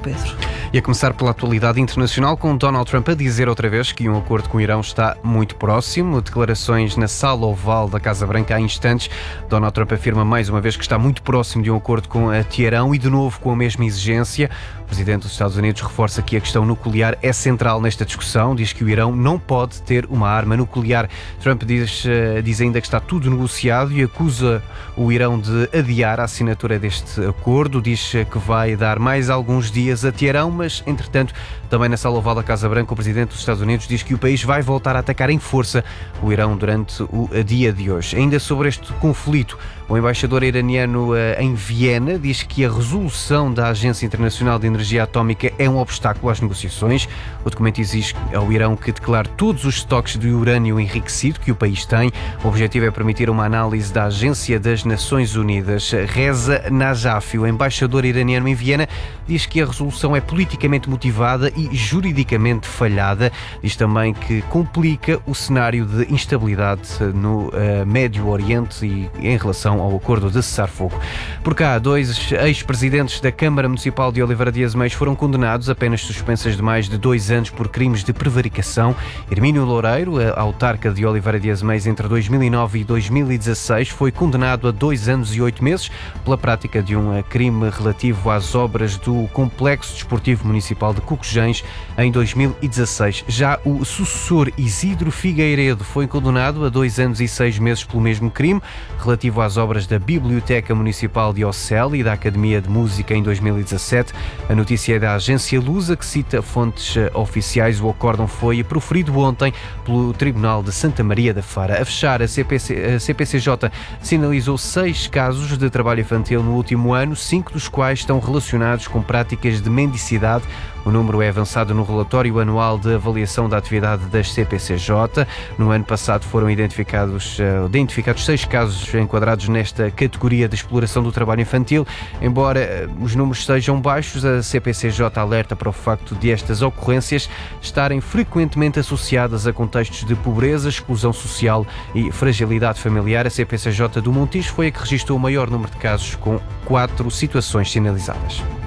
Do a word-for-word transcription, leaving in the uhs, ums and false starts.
Pedro. E a começar pela atualidade internacional, com Donald Trump a dizer outra vez que um acordo com o Irão está muito próximo. Declarações na sala oval da Casa Branca há instantes. Donald Trump afirma mais uma vez que está muito próximo de um acordo com a Teherão e de novo com a mesma exigência. O presidente dos Estados Unidos reforça que a questão nuclear é central nesta discussão. Diz que o Irão não pode ter uma arma nuclear. Trump diz, diz ainda que está tudo negociado e acusa o Irão de adiar a assinatura deste acordo. Diz que vai dar mais alguns dias a Teherão, mas, entretanto, também na sala oval da Casa Branca, o presidente dos Estados Unidos diz que o país vai voltar a atacar em força o Irão durante o dia de hoje. Ainda sobre este conflito, o embaixador iraniano em Viena diz que a resolução da Agência Internacional de Energia Atómica é um obstáculo às negociações. O documento exige ao Irão que declare todos os estoques de urânio enriquecido que o país tem. O objetivo é permitir uma análise da Agência das Nações Unidas. Reza Najafi, o embaixador iraniano em Viena, diz que a resolução é politicamente motivada e juridicamente falhada. Diz também que complica o cenário de instabilidade no uh, Médio Oriente e em relação ao acordo de cessar-fogo. Por cá, dois ex-presidentes da Câmara Municipal de Oliveira de Azeméis foram condenados a penas suspensas de mais de dois anos por crimes de prevaricação. Hermínio Loureiro, a autarca de Oliveira de Azeméis entre dois mil e nove e dois mil e dezasseis, foi condenado a dois anos e oito meses pela prática de um crime relativo às obras do Complexo Desportivo Municipal de Cocujães em dois mil e dezasseis. Já o sucessor Isidro Figueiredo foi condenado a dois anos e seis meses pelo mesmo crime, relativo às obras da Biblioteca Municipal de Ocel e da Academia de Música em dois mil e dezassete. A notícia é da agência Lusa, que cita fontes oficiais. O acórdão foi proferido ontem pelo Tribunal de Santa Maria da Feira. A fechar, a C P C, a C P C J sinalizou seis casos de trabalho infantil no último ano, cinco dos quais estão relacionados com práticas de mendicidade. O número é avançado no relatório anual de avaliação da atividade das C P C J. No ano passado foram identificados, uh, identificados seis casos enquadrados nesta categoria de exploração do trabalho infantil. Embora uh, os números sejam baixos, a C P C J alerta para o facto de estas ocorrências estarem frequentemente associadas a contextos de pobreza, exclusão social e fragilidade familiar. A C P C J do Montijo foi a que registrou o maior número de casos, com quatro situações sinalizadas.